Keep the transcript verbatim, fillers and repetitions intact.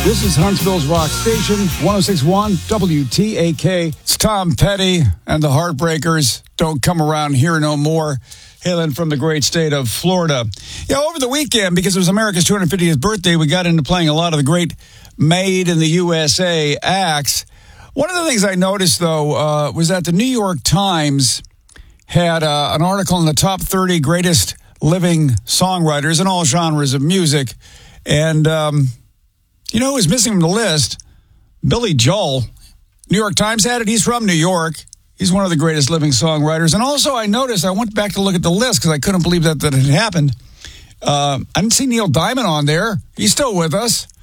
This is Huntsville's Rock Station, one oh six point one W T A K. It's Tom Petty and the Heartbreakers. Don't come around here no more. Hailing from the great state of Florida. Yeah, over the weekend, because it was America's two hundred fiftieth birthday, we got into playing a lot of the great Made in the U S A acts. One of the things I noticed, though, uh, was that the New York Times had uh, an article in the top thirty greatest living songwriters in all genres of music. And, um, you know who was missing from the list? Billy Joel. New York Times had it. He's from New York. He's one of the greatest living songwriters. And also, I noticed, I went back to look at the list because I couldn't believe that that had happened. Uh, I didn't see Neil Diamond on there. He's still with us.